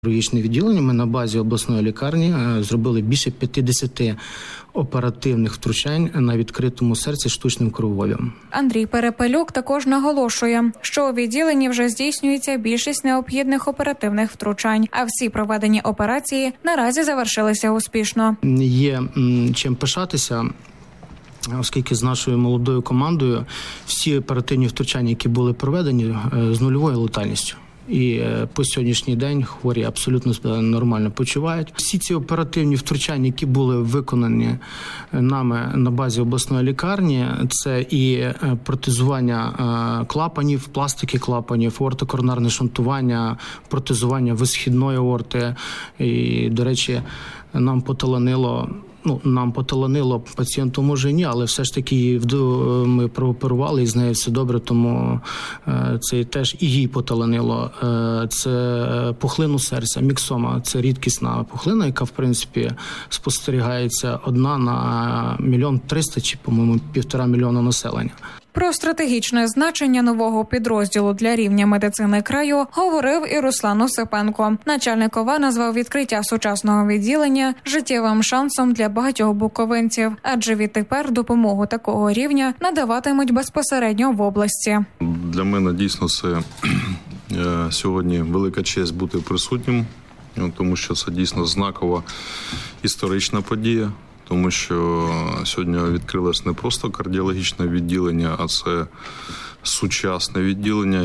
Хірургічне відділення ми на базі обласної лікарні зробили більше 50 оперативних втручань на відкритому серці штучним крововолем. Андрій Перепелюк також наголошує, що у відділенні вже здійснюється більшість необхідних оперативних втручань, а всі проведені операції наразі завершилися успішно. Є чим пишатися, оскільки з нашою молодою командою всі оперативні втручання, які були проведені, з нульовою летальністю. І по сьогоднішній день хворі абсолютно нормально почувають. Всі ці оперативні втручання, які були виконані нами на базі обласної лікарні, це і протезування клапанів, пластики клапанів, аортокоронарне шунтування, протезування висхідної аорти. І, до речі, нам поталанило, пацієнту може ні, але все ж таки ми прооперували і з нею все добре, тому це теж і їй поталанило. Це пухлину серця, міксома, це рідкісна пухлина, яка, в принципі, спостерігається одна на 1 300 000 чи, по-моєму, 1,5 мільйона населення. Про стратегічне значення нового підрозділу для рівня медицини краю говорив і Руслан Осипенко. Начальник ОВА назвав відкриття сучасного відділення життєвим шансом для багатьох буковинців, адже відтепер допомогу такого рівня надаватимуть безпосередньо в області. Для мене дійсно це сьогодні велика честь бути присутнім, тому що це дійсно знакова історична подія. Тому що сьогодні відкрилось не просто кардіологічне відділення, а це сучасне відділення,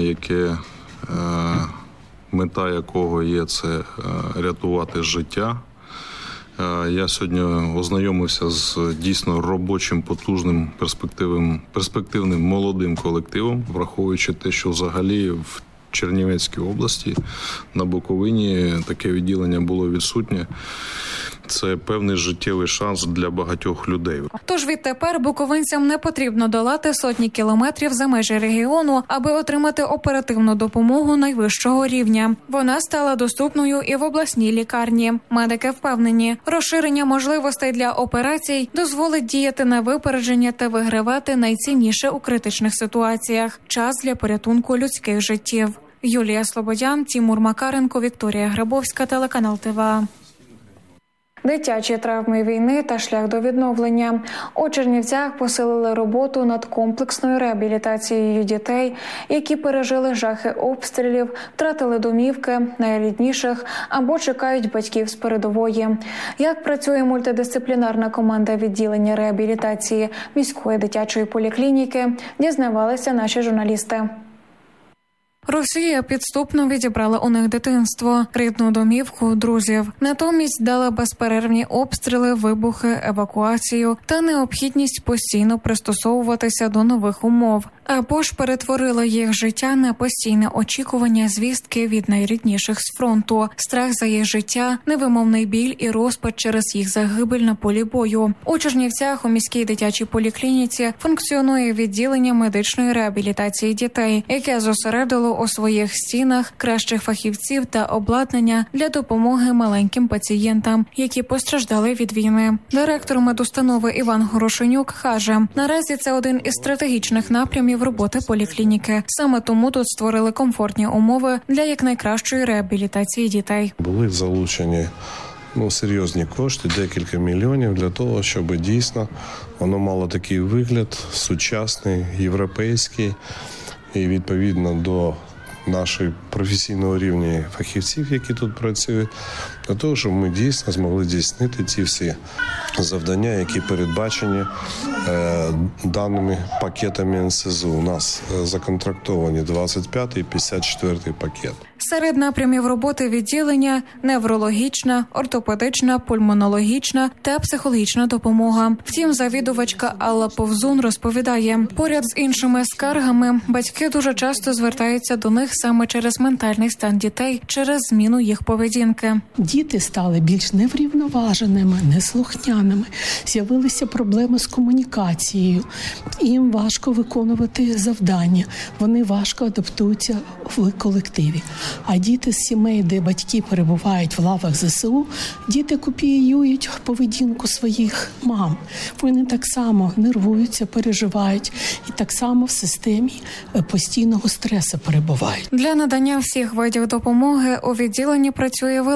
мета якого є це рятувати життя. Я сьогодні ознайомився з дійсно робочим, потужним, перспективним молодим колективом, враховуючи те, що взагалі в Чернівецькій області, на Буковині таке відділення було відсутнє. Це певний життєвий шанс для багатьох людей. Тож відтепер буковинцям не потрібно долати сотні кілометрів за межі регіону, аби отримати оперативну допомогу найвищого рівня. Вона стала доступною і в обласній лікарні. Медики впевнені, розширення можливостей для операцій дозволить діяти на випередження та вигравати найцінніше у критичних ситуаціях – час для порятунку людських життів. Юлія Слободян, Тімур Макаренко, Вікторія Грабовська, телеканал ТВА. Дитячі травми війни та шлях до відновлення. У Чернівцях посилили роботу над комплексною реабілітацією дітей, які пережили жахи обстрілів, втратили домівки, найрідніших або чекають батьків з передової. Як працює мультидисциплінарна команда відділення реабілітації міської дитячої поліклініки, дізнавалися наші журналісти. Росія підступно відібрала у них дитинство, рідну домівку, друзів. Натомість дала безперервні обстріли, вибухи, евакуацію та необхідність постійно пристосовуватися до нових умов. Або ж перетворила їх життя на постійне очікування звістки від найрідніших з фронту, страх за їх життя, невимовний біль і розпач через їх загибель на полі бою. У Чернівцях у міській дитячій поліклініці функціонує відділення медичної реабілітації дітей, яке зосередило у своїх стінах кращих фахівців та обладнання для допомоги маленьким пацієнтам, які постраждали від війни. Директор медустанови Іван Горошенюк каже, наразі це один із стратегічних напрямів роботи поліклініки. Саме тому тут створили комфортні умови для якнайкращої реабілітації дітей. Були залучені серйозні кошти, декілька мільйонів для того, щоб дійсно воно мало такий вигляд сучасний, європейський і відповідно до нашого професійного рівня фахівців, які тут працюють, для того, щоб ми дійсно змогли здійснити ці всі завдання, які передбачені даними пакетами НСЗУ. У нас законтрактовані 25-й і 54-й пакет. Серед напрямів роботи відділення – неврологічна, ортопедична, пульмонологічна та психологічна допомога. Втім, завідувачка Алла Повзун розповідає, поряд з іншими скаргами батьки дуже часто звертаються до них саме через ментальний стан дітей, через зміну їх поведінки. Діти стали більш неврівноваженими, неслухняними, з'явилися проблеми з комунікацією, їм важко виконувати завдання, вони важко адаптуються в колективі. А діти з сімей, де батьки перебувають в лавах ЗСУ, діти копіюють поведінку своїх мам. Вони так само нервуються, переживають і так само в системі постійного стресу перебувають. Для надання всіх видів допомоги у відділенні працює